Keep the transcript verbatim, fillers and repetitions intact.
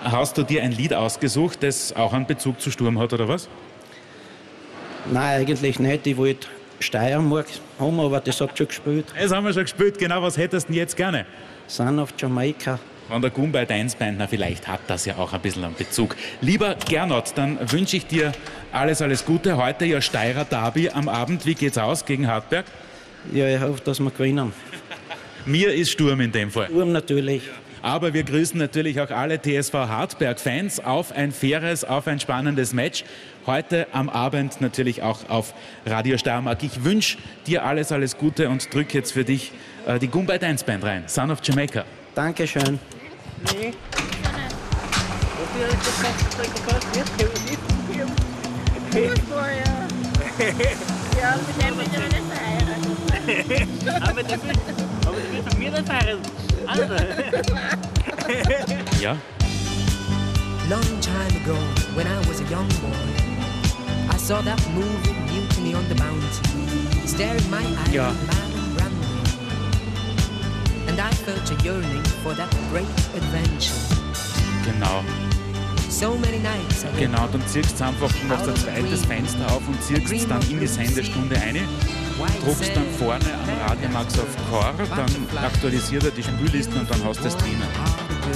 hast du dir ein Lied ausgesucht, das auch einen Bezug zu Sturm hat, oder was? Nein, eigentlich nicht. Ich wollte Steiermark haben, aber das hat schon gespielt. Das haben wir schon gespielt. Genau, was hättest du denn jetzt gerne? Son of Jamaica. Von der Goombay Dance Band, na vielleicht hat das ja auch ein bisschen einen Bezug. Lieber Gernot, dann wünsche ich dir alles, alles Gute. Heute ja Steirer Derby am Abend. Wie geht's aus gegen Hartberg? Ja, ich hoffe, dass wir gewinnen. Mir ist Sturm in dem Fall. Sturm natürlich. Aber wir grüßen natürlich auch alle T S V Hartberg-Fans auf ein faires, auf ein spannendes Match. Heute am Abend natürlich auch auf Radio Steiermark. Ich wünsche dir alles, alles Gute und drücke jetzt für dich äh, die Goombay Dance Band rein. Son of Jamaica. Dankeschön. Nee. Ja, mit dem will ich nicht verheiraten. Aber der will von mir nicht verheiraten. Ja? Long time ago, when I was a young boy, I saw that movie Mutiny on the Bounty, staring my eyes Ja. Marlon Brando. And I felt a yearning for that great adventure. Genau. So many nights I Genau, dann ziehst du einfach, machst ein zweites Fenster auf und ziehst es dann in die Sendestunde ein. Druckst dann vorne am Radio Max auf Chor, dann aktualisiert er die Spiellisten und dann hast du es drinnen.